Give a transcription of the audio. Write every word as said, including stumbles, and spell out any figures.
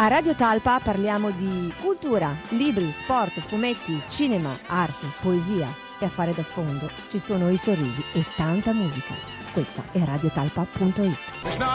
A Radio Talpa parliamo di cultura, libri, sport, fumetti, cinema, arte, poesia e a fare da sfondo ci sono i sorrisi e tanta musica. Questa è radio talpa punto it.